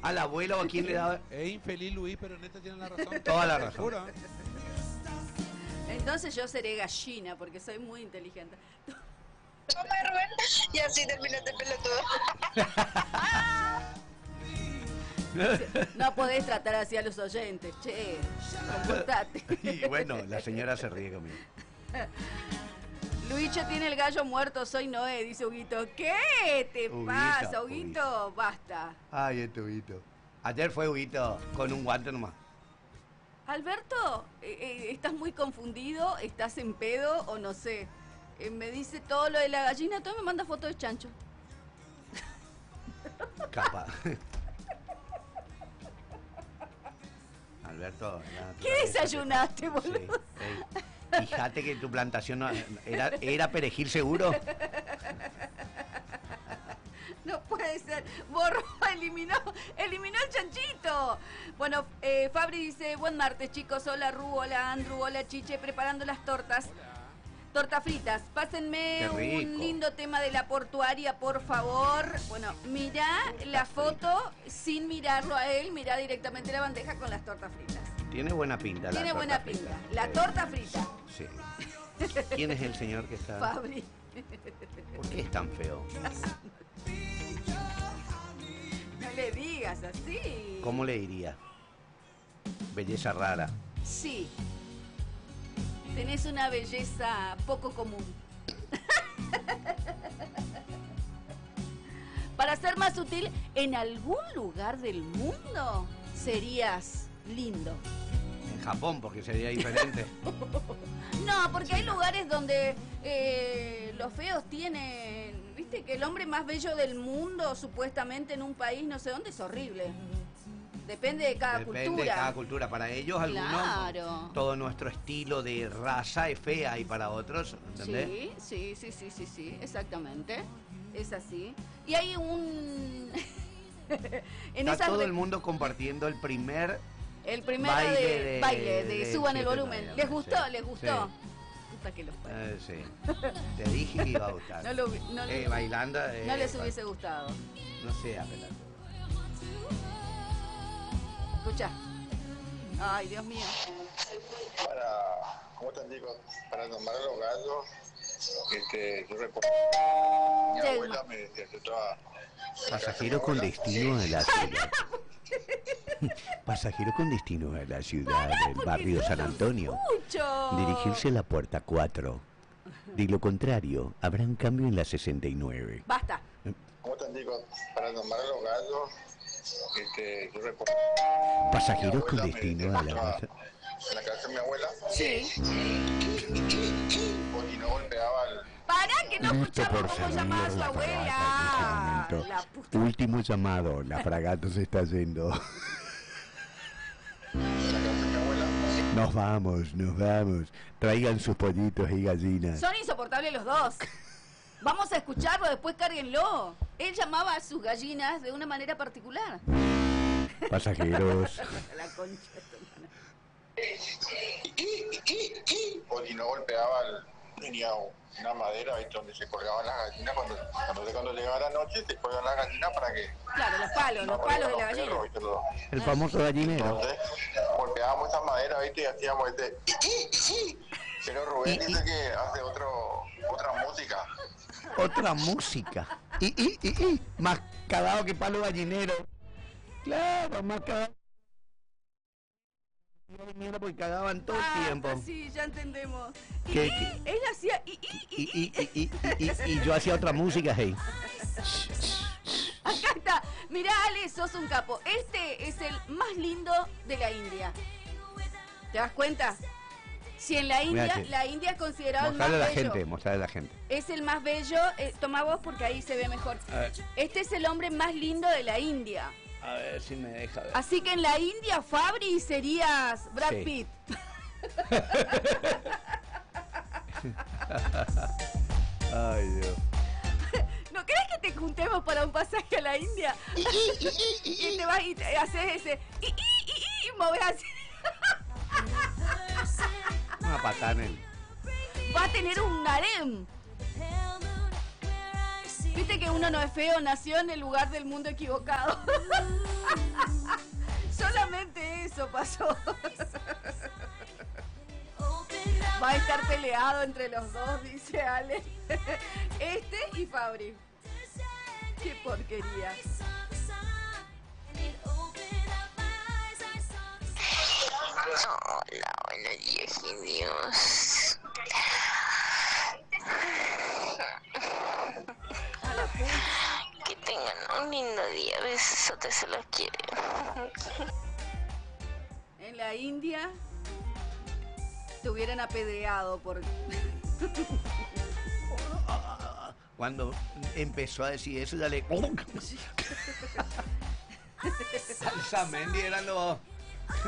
al abuelo o a quién le daba. Es infeliz Luis, pero en esta tiene la razón. Toda la razón. Seguro. Entonces yo seré gallina porque soy muy inteligente. Toma, Rubén, y así terminaste pelotudo. No podés tratar así a los oyentes, che, comportate. Y bueno, la señora se ríe conmigo. Luicho tiene el gallo muerto, soy Noé, dice Huguito. ¿Qué te Huguito, pasa, Huguito? Basta. Ay, este Huguito. Ayer fue Huguito con un guante nomás. Alberto, estás muy confundido, estás en pedo o no sé. Me dice todo lo de la gallina, todo me manda fotos de chancho. Capaz. Alberto, ¿Qué desayunaste, boludo? Sí. Fíjate que tu plantación era perejil seguro. No puede ser. Borró, eliminó el chanchito. Bueno, Fabri dice, buen martes, chicos. Hola, Ru, hola, Andrew, hola, Chiche, preparando las tortas. Tortas fritas. Pásenme un lindo tema de la portuaria, por favor. Bueno, mirá la foto sin mirarlo a él, mirá directamente la bandeja con las tortas fritas. Tiene buena pinta. Tiene buena pinta. La torta frita. Sí. ¿Quién es el señor que está? Fabri. ¿Por qué es tan feo? No le digas así. ¿Cómo le diría? Belleza rara. Sí. Tenés una belleza poco común. Para ser más sutil, en algún lugar del mundo serías lindo. En Japón, porque sería diferente. No, porque hay lugares donde los feos tienen... Viste que el hombre más bello del mundo, supuestamente en un país, no sé dónde, es horrible. Depende de cada cultura. Depende de cada cultura. Para ellos, algunos, claro, todo nuestro estilo de raza es fea y para otros, ¿entendés? Sí, exactamente. Es así. Y hay un... Está todo el mundo compartiendo el primero baile de suban el volumen. Mayo, ¿Les gustó? sí. ¿Les gustó? Puta que los padres. Sí. Te dije que iba a gustar. Bailando. No les hubiese gustado. No sé, apenas. Escucha. Ay, Dios mío. ¿Cómo te digo? Para nombrar a los gallos, yo recuerdo mi abuela me decía que toda... Pasajero con destino a la ciudad. Pasajero con destino a la ciudad del barrio San Antonio. Dirigirse a la puerta 4. De lo contrario, habrá un cambio en la 69. Basta. ¿Cómo te digo? Para nombrar a los gallos, yo recuerdo... Pasajeros con destino a la... En la casa de mi abuela. Sí. Y no golpeaba el... ¡Para que no escuchamos cómo llamaba su abuela! La puta. Último llamado, la fragata se está yendo. Nos vamos. Traigan sus pollitos y gallinas. Son insoportables los dos. Vamos a escucharlo, después cárguenlo. Él llamaba a sus gallinas de una manera particular. Pasajeros. La concha de tu hermana. Y no golpeaba tenía una madera, ¿viste? Donde se colgaban las gallinas cuando llegaba la noche se colgaban las gallinas para que... Claro, los palos de la gallina. El famoso gallinero. Entonces golpeábamos esa madera, ¿viste? Y hacíamos Pero Rubén dice que hace otra música. Otra música. Más cagado que palo gallinero. Claro, más cagado. Porque cagaban todo el tiempo. Sí, ya entendemos. Él hacía y yo hacía otra música, hey. Acá está. Mirá, Ale, sos un capo. Este es el más lindo de la India. ¿Te das cuenta? Si en la India es considerado el más bello. Mostrarle a la gente. Es el más bello. Toma vos porque ahí se ve mejor. Este es el hombre más lindo de la India. A ver si me deja ver. Así que en la India, Fabri, serías Brad Pitt. Ay, Dios. ¿No crees que te juntemos para un pasaje a la India? Y te vas y te haces ese... Y moves así. Una patada en él. Va a tener un harem. Viste que uno no es feo, nació en el lugar del mundo equivocado. eso. Va a estar peleado entre los dos, dice Ale. Este y Fabri. Qué porquería. Hola, buenos días, genios. Que tengan un lindo día. Besotes, se los quiere. En la India te hubieran apedreado por... Cuando empezó a decir eso, dale. Alzamendi eran los